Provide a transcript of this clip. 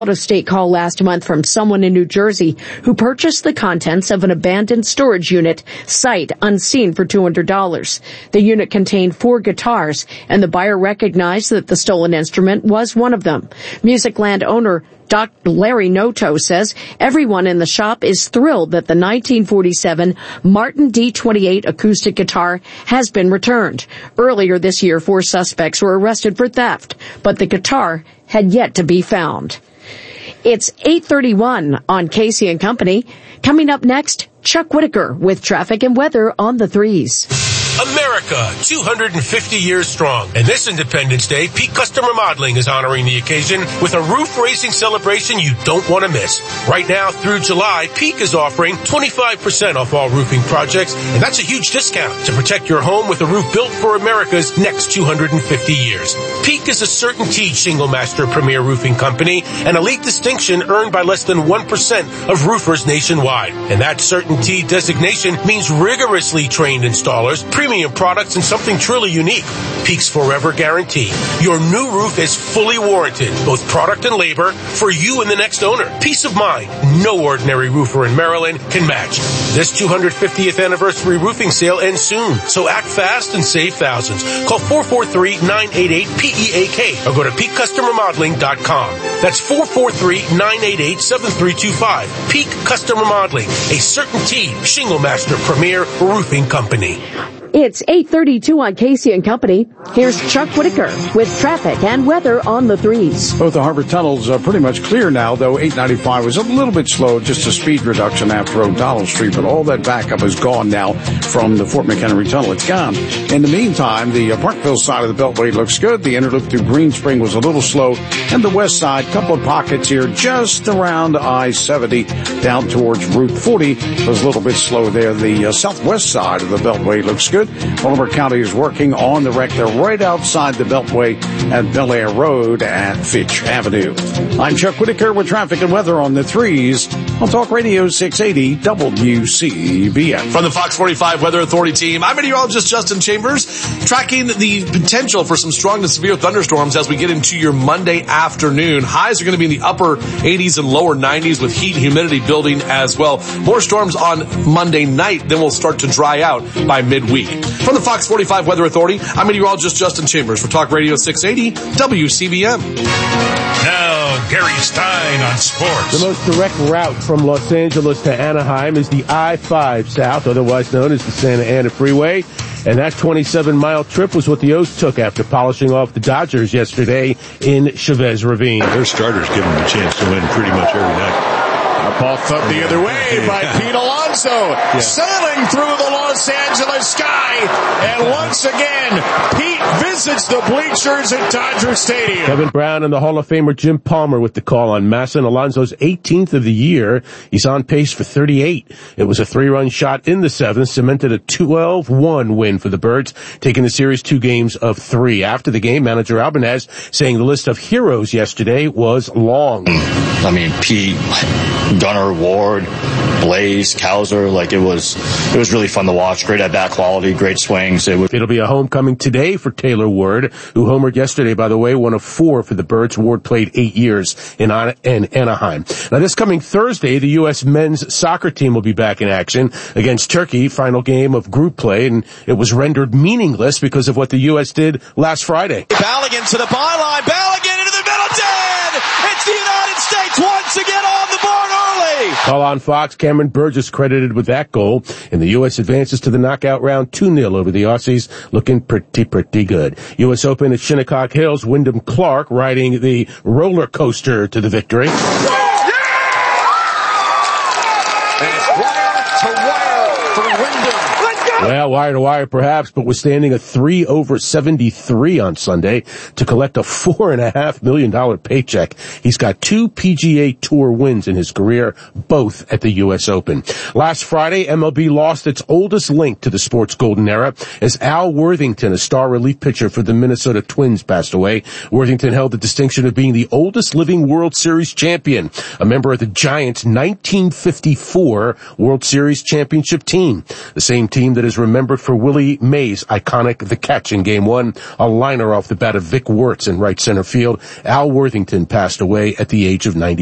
A state call last month from someone in New Jersey who purchased the contents of an abandoned storage unit sight unseen for $200. The unit contained 4 guitars, and the buyer recognized that the stolen instrument was one of them. Musicland owner Dr. Larry Noto says everyone in the shop is thrilled that the 1947 Martin D28 acoustic guitar has been returned. Earlier this year, 4 suspects were arrested for theft, but the guitar had yet to be found. It's 8:31 on Casey and Company. Coming up next, Chuck Whitaker with traffic and weather on the 3s. America, 250 years strong. And this Independence Day, Peak Customer Modeling is honoring the occasion with a roof racing celebration you don't want to miss. Right now through July, Peak is offering 25% off all roofing projects, and that's a huge discount to protect your home with a roof built for America's next 250 years. Peak is a CertainTeed Shingle Master Premier Roofing Company, an elite distinction earned by less than 1% of roofers nationwide. And that CertainTeed designation means rigorously trained installers, premium products, and something truly unique. Peak's Forever Guarantee. Your new roof is fully warranted, both product and labor, for you and the next owner. Peace of mind no ordinary roofer in Maryland can match. This 250th anniversary roofing sale ends soon, so act fast and save thousands. Call 443-988-PEAK or go to peakcustomermodeling.com. That's 443-988-7325. Peak Customer Modeling, a CertainTeed Shingle Master Premier Roofing Company. It's 8:32 on Casey and Company. Here's Chuck Whitaker with traffic and weather on the 3s. Both the harbor tunnels are pretty much clear now, though 895 was a little bit slow, just a speed reduction after O'Donnell Street, but all that backup is gone now from the Fort McHenry Tunnel. It's gone. In the meantime, the Parkville side of the Beltway looks good. The inner loop through Green Spring was a little slow, and the west side, couple of pockets here just around I-70 down towards Route 40 was a little bit slow there. The southwest side of the Beltway looks good. Baltimore County is working on the wreck. They're right outside the Beltway at Bel Air Road at Fitch Avenue. I'm Chuck Whitaker with traffic and weather on the 3s on Talk Radio 680 WCBM. From the Fox 45 Weather Authority team, I'm meteorologist Justin Chambers, tracking the potential for some strong to severe thunderstorms as we get into your Monday afternoon. Highs are going to be in the upper 80s and lower 90s with heat and humidity building as well. More storms on Monday night, then we'll start to dry out by midweek. From the Fox 45 Weather Authority, I'm meteorologist Justin Chambers for Talk Radio 680 WCBM. Now, Gary Stein on sports. The most direct route from Los Angeles to Anaheim is the I-5 South, otherwise known as the Santa Ana Freeway. And that 27-mile trip was what the O's took after polishing off the Dodgers yesterday in Chavez Ravine. Their starters give them a chance to win pretty much every night. A ball thumped the other way by Pete Alonso, sailing through the Los Angeles sky. And once again, Pete visits the bleachers at Dodger Stadium. Kevin Brown and the Hall of Famer Jim Palmer with the call on Massa and Alonso's 18th of the year. He's on pace for 38. It was a 3-run shot in the 7th, cemented a 12-1 win for the Birds, taking the series 2 games of 3. After the game, manager Albanez saying the list of heroes yesterday was long. I mean, Pete, Gunnar, Ward, Blaze, Cowser, it was really fun to watch. Great at bat quality, great swings. It'll be a homecoming today for Taylor Ward, who homered yesterday, by the way, 1 of 4 for the Birds. Ward played 8 years in Anaheim. Now, this coming Thursday, the U.S. men's soccer team will be back in action against Turkey, final game of group play, and it was rendered meaningless because of what the U.S. did last Friday. Balogun to the byline, Balogun into the middle, dead! It's the United States once again on the board early! Call on Fox, Cameron Burgess credited with that goal, and the U.S. advances to the knockout round 2-0 over the Aussies, looking pretty good. U.S. Open at Shinnecock Hills, Wyndham Clark riding the roller coaster to the victory. Well, wire to wire perhaps, but was standing a 3 over 73 on Sunday to collect a $4.5 million paycheck. He's got 2 PGA Tour wins in his career, both at the U.S. Open. Last Friday, MLB lost its oldest link to the sport's golden era as Al Worthington, a star relief pitcher for the Minnesota Twins, passed away. Worthington held the distinction of being the oldest living World Series champion, a member of the Giants' 1954 World Series championship team, the same team that has is remembered for Willie Mays' iconic The Catch in Game 1, a liner off the bat of Vic Wertz in right center field. Al Worthington passed away at the age of 90.